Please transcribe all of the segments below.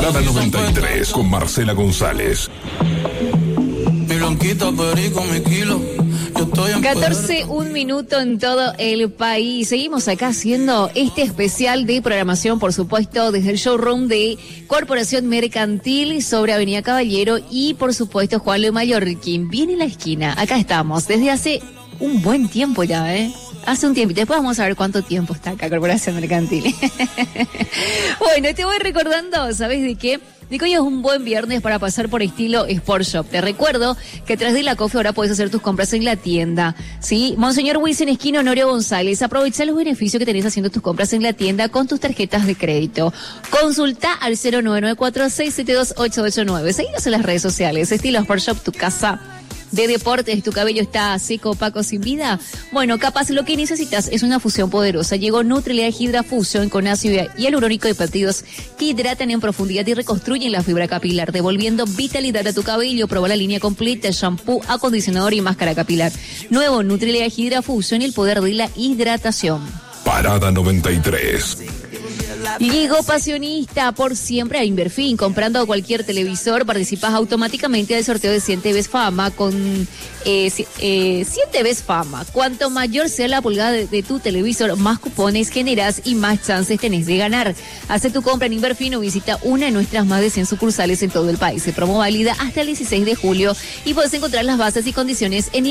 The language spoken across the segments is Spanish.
Parada 93 con Marcela González. Mi blanquita, perico, mi kilo. 14, 1 minuto en todo el país. Seguimos acá haciendo este especial de programación, por supuesto, desde el showroom de Corporación Mercantil sobre Avenida Caballero y, por supuesto, Juan Luis Mallorquín. Viene en la esquina. Acá estamos desde hace un buen tiempo ya, Hace un tiempo. Después vamos a ver cuánto tiempo está acá Corporación Mercantil. Bueno, te voy recordando, ¿sabes de qué? De que hoy es un buen viernes para pasar por estilo Sport Shop. Te recuerdo que tras de la Coffee ahora puedes hacer tus compras en la tienda, ¿sí? Monseñor Wilson, esquina Honorio González. Aprovecha los beneficios que tenés haciendo tus compras en la tienda con tus tarjetas de crédito. Consulta al 0994672889. Seguinos en las redes sociales. Estilo Sport Shop, tu casa de deportes. ¿Tu cabello está seco, opaco, sin vida? Bueno, capaz lo que necesitas es una fusión poderosa. Llegó Nutrilia Hydra Fusion con ácido hialurónico y péptidos que hidratan en profundidad y reconstruyen la fibra capilar, devolviendo vitalidad a tu cabello. Proba la línea completa, shampoo, acondicionador y máscara capilar. Nuevo Nutrilia Hydra Fusion, el poder de la hidratación. Parada 93. Llegó Pasionista por siempre a Inverfin. Comprando cualquier televisor participas automáticamente del sorteo de 100 TVs Fama con 100 TVs Fama. Cuanto mayor sea la pulgada de tu televisor, más cupones generas y más chances tenés de ganar. Hace tu compra en Inverfin o visita una de nuestras más de 100 sucursales en todo el país. Se promo válida hasta el 16 de julio y puedes encontrar las bases y condiciones en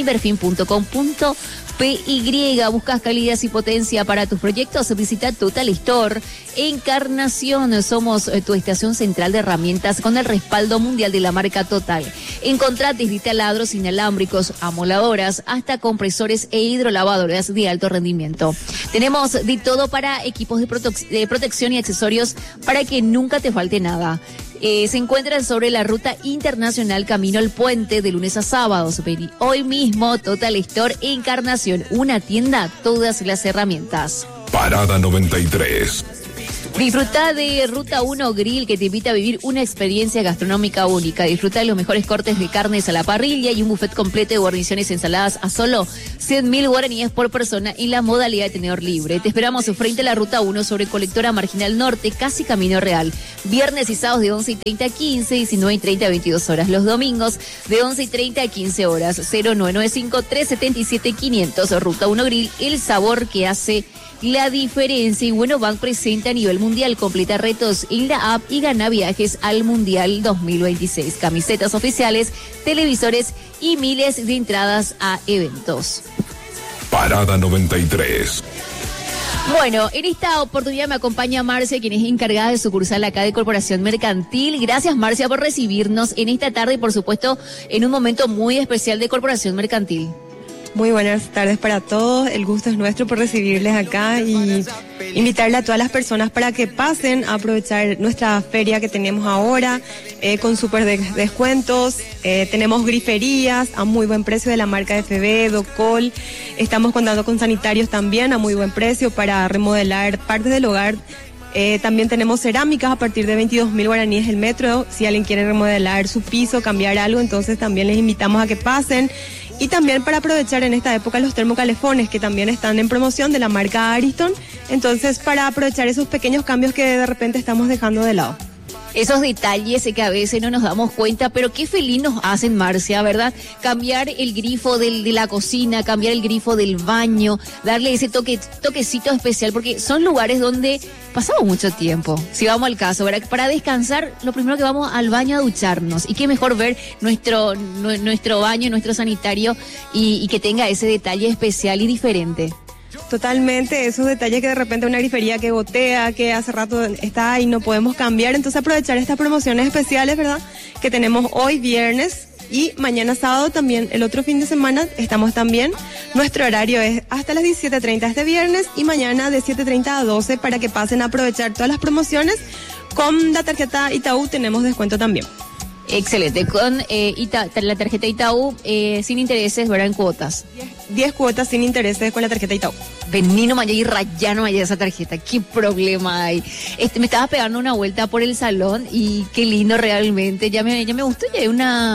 inverfin.com.py. ¿Buscas calidad y potencia para tus proyectos? Visita Total Store. Encarnación, somos tu estación central de herramientas con el respaldo mundial de la marca Total. Encontrá desde taladros inalámbricos, amoladoras, hasta compresores e hidrolavadoras de alto rendimiento. Tenemos de todo para equipos de protección y accesorios para que nunca te falte nada. Se encuentran sobre la ruta internacional camino al puente de lunes a sábados. Vení hoy mismo, Total Store Encarnación, una tienda, todas las herramientas. Parada 93. Disfruta de Ruta 1 Grill, que te invita a vivir una experiencia gastronómica única. Disfruta de los mejores cortes de carnes a la parrilla y un buffet completo de guarniciones ensaladas a solo 100.000 guaraníes por persona en la modalidad de tenedor libre. Te esperamos frente a la Ruta 1 sobre Colectora Marginal Norte, casi Camino Real. Viernes y sábados de 11:30 a 15, 19:30 a 22 horas. Los domingos de 11:30 a 15 horas. 0995-377-500. Ruta 1 Grill, el sabor que hace la diferencia. Y bueno, Bank presenta a nivel mundial, completa retos en la app y gana viajes al Mundial 2026. Camisetas oficiales, televisores y miles de entradas a eventos. Parada 93. Bueno, en esta oportunidad me acompaña Marcia, quien es encargada de sucursal acá de Corporación Mercantil. Gracias, Marcia, por recibirnos en esta tarde y, por supuesto, en un momento muy especial de Corporación Mercantil. Muy buenas tardes para todos, el gusto es nuestro por recibirles acá y invitarle a todas las personas para que pasen a aprovechar nuestra feria que tenemos ahora con súper descuentos. Tenemos griferías a muy buen precio de la marca FB, Docol. Estamos contando con sanitarios también a muy buen precio para remodelar partes del hogar. También tenemos cerámicas a partir de 22.000 guaraníes el metro. Si alguien quiere remodelar su piso, cambiar algo, entonces también les invitamos a que pasen. Y también para aprovechar en esta época los termocalefones que también están en promoción de la marca Ariston. Entonces, para aprovechar esos pequeños cambios que de repente estamos dejando de lado. Esos detalles que a veces no nos damos cuenta, pero qué feliz nos hacen, Marcia, ¿verdad? Cambiar el grifo de la cocina, cambiar el grifo del baño, darle ese toquecito especial, porque son lugares donde pasamos mucho tiempo. Si vamos al caso, ¿verdad? Para descansar, lo primero que vamos al baño a ducharnos. Y qué mejor ver nuestro baño, nuestro sanitario y que tenga ese detalle especial y diferente. Totalmente, esos detalles que de repente una grifería que gotea, que hace rato está y no podemos cambiar, entonces aprovechar estas promociones especiales, ¿verdad? Que tenemos hoy viernes y mañana sábado también, el otro fin de semana estamos también. Nuestro horario es hasta las 17:30 este viernes y mañana de 7:30 a 12 para que pasen a aprovechar todas las promociones. Con la tarjeta Itaú tenemos descuento también. Excelente, con la tarjeta Itaú sin intereses, ¿verdad? En cuotas. 10 cuotas sin intereses con la tarjeta Itaú. Vení nomás y rayá nomás esa tarjeta, qué problema hay. Me estaba pegando una vuelta por el salón y qué lindo realmente, ya me gustó, ya hay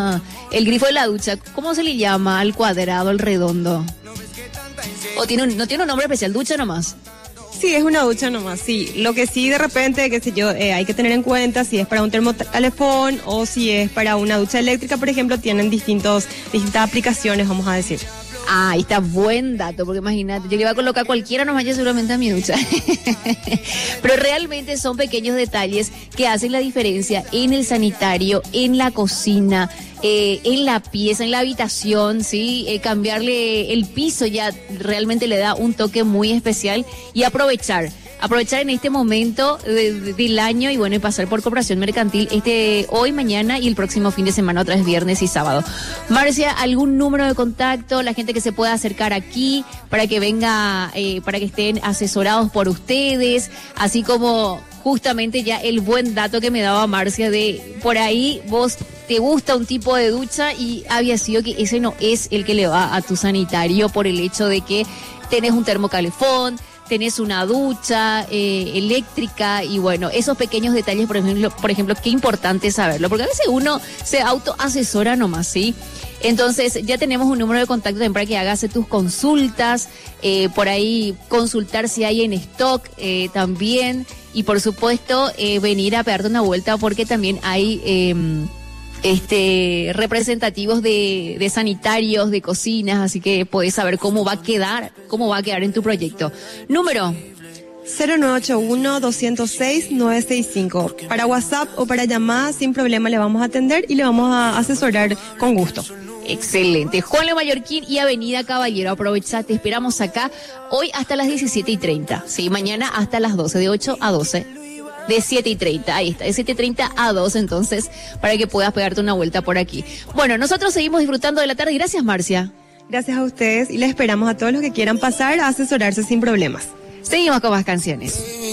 el grifo de la ducha, ¿cómo se le llama? Al cuadrado, al redondo. ¿O no tiene un nombre especial, ducha nomás? Sí, es una ducha nomás, sí. Lo que sí de repente, qué sé yo, hay que tener en cuenta si es para un termocalefón o si es para una ducha eléctrica, por ejemplo, tienen distintas aplicaciones, vamos a decir. Ah, ahí está buen dato, porque imagínate, yo le iba a colocar cualquiera, no vaya seguramente a mi ducha. Pero realmente son pequeños detalles que hacen la diferencia en el sanitario, en la cocina, en la pieza, en la habitación, ¿sí? Cambiarle el piso ya realmente le da un toque muy especial y aprovechar en este momento del año y bueno, y pasar por Corporación Mercantil hoy, mañana y el próximo fin de semana, otra vez viernes y sábado. Marcia, ¿algún número de contacto, la gente que se pueda acercar aquí para que venga, para que estén asesorados por ustedes, así como justamente ya el buen dato que me daba Marcia de por ahí vos te gusta un tipo de ducha y había sido que ese no es el que le va a tu sanitario por el hecho de que tenés un termocalefón, tenés una ducha eléctrica y bueno, esos pequeños detalles, por ejemplo, qué importante saberlo, porque a veces uno se autoasesora nomás, ¿sí? Entonces ya tenemos un número de contacto también para que hagas tus consultas, por ahí consultar si hay en stock también y por supuesto venir a pegarte una vuelta porque también hay representativos de sanitarios, de cocinas, así que podés saber cómo va a quedar en tu proyecto. Número 0981-206-965. Para WhatsApp o para llamada, sin problema le vamos a atender y le vamos a asesorar con gusto. Excelente. Juan Le Mallorquín y Avenida Caballero. Aprovecha, te esperamos acá hoy hasta las 17:30. Sí, mañana hasta las 12, de 8 a 12. De 7:30, ahí está, de 7:30 a 2, entonces, para que puedas pegarte una vuelta por aquí. Bueno, nosotros seguimos disfrutando de la tarde. Gracias, Marcia. Gracias a ustedes y les esperamos a todos los que quieran pasar a asesorarse sin problemas. Seguimos con más canciones.